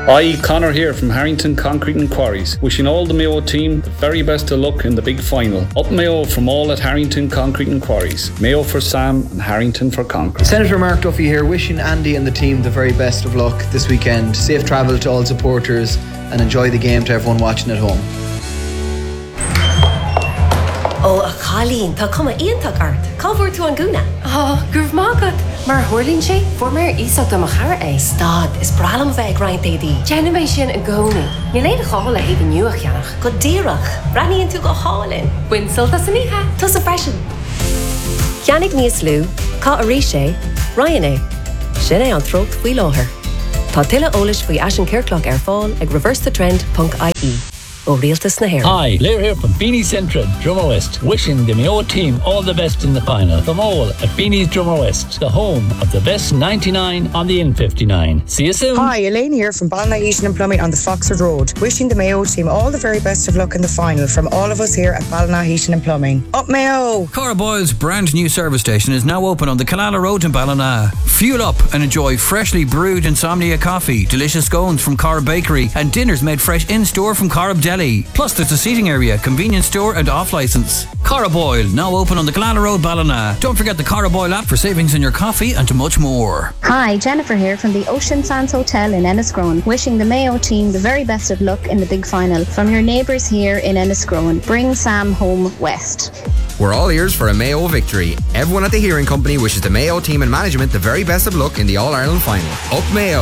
Hi, Connor here from Harrington Concrete and Quarries, wishing all the Mayo team the very best of luck in the big final. Up Mayo from all at Harrington Concrete and Quarries. Mayo for Sam and Harrington for Concrete. Senator Mark Duffy here, wishing Andy and the team the very best of luck this weekend. Safe travel to all supporters and enjoy the game to everyone watching at home. Colleen, tá cuma íontach art. Cábhar tú an gúna? Gurb mágad. Mar thuirlín sé, formar ísach do machara é. Stad, is bralam bheith grind édí. Jenna sin a gcónaí. Ní léad a cháil a héad nuach cheannach. Go díreach, braníonn tú go hálinn. Winsoltas san ihe. Tus a freisin. Ceannig níos lú, cá a rí sé, Ryan é. Sin é an trócht faoi láthair. Tá tuile eolais faoi Ashen Kirkloch ar fáil ag reversethetrend.ie. Rialtas na Hair. Hi, Blair here from Beanie's Central, Drummer West, wishing the Mayo team all the best in the final. From all at Beanie's Drummer West, the home of the best 99 on the N59. See you soon. Hi, Elaine here from Ballina Heating and Plumbing on the Foxford Road, wishing the Mayo team all the very best of luck in the final from all of us here at Ballina Heating and Plumbing. Up Mayo! Cora Boyle's brand new service station is now open on the Killala Road in Ballina. Fuel up and enjoy freshly brewed Insomnia coffee, delicious scones from Cora Bakery, and dinners made fresh in-store from Corrib Deli. Plus there's a seating area, convenience store and off licence. Cora Boyle, now open on the Killala Road, Ballina. Don't forget the Cora Boyle app for savings in your coffee and much more. Hi, Jennifer here from the Ocean Sands Hotel in Enniscrone, wishing the Mayo team the very best of luck in the big final. From your neighbours here in Enniscrone, bring Sam home west. We're all ears for a Mayo victory. Everyone at the Hearing Company wishes the Mayo team and management the very best of luck in the All-Ireland final. Up Mayo!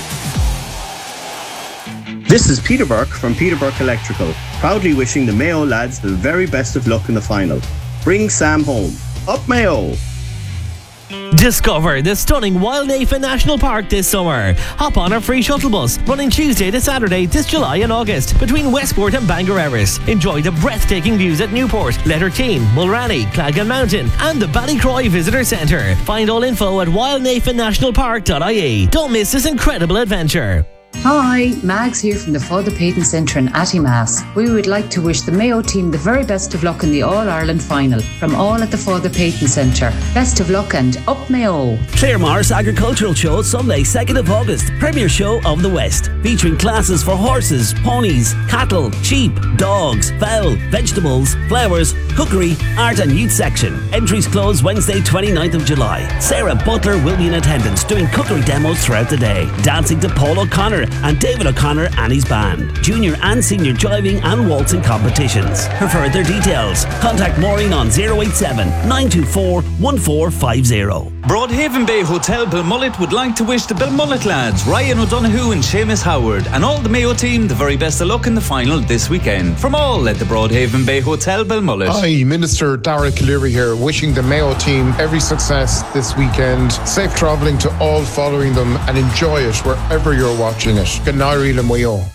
This is Peter Burke from Peter Burke Electrical, proudly wishing the Mayo lads the very best of luck in the final. Bring Sam home. Up Mayo! Discover the stunning Wildnafen National Park this summer. Hop on our free shuttle bus running Tuesday to Saturday this July and August between Westport and Bangor Erris. Enjoy the breathtaking views at Newport, Letterkeene, Mulranny, Clagan Mountain and the Ballycroy Visitor Centre. Find all info at wildnafennationalpark.ie. Don't miss this incredible adventure. Hi, Mags here from the Father Peyton Centre in Attymass. We would like to wish the Mayo team the very best of luck in the All-Ireland final from all at the Father Peyton Centre. Best of luck and up Mayo! Claremorris Agricultural Show Sunday 2nd of August, premier show of the West, featuring classes for horses, ponies, cattle, sheep, dogs, fowl, vegetables, flowers, cookery, art and youth section. Entries close Wednesday 29th of July. Sarah Butler will be in attendance doing cookery demos throughout the day, dancing to Paul O'Connor and David O'Connor and his band. Junior and senior jiving and waltzing competitions. For further details, contact Maureen on 087 924 1450. Broadhaven Bay Hotel Belmullet would like to wish the Belmullet lads, Ryan O'Donoghue and Seamus Howard, and all the Mayo team the very best of luck in the final this weekend. From all at the Broadhaven Bay Hotel Belmullet. Hi, Minister Dara Cleary here, wishing the Mayo team every success this weekend. Safe travelling to all following them and enjoy it wherever you're watching it. Good night, Mayo.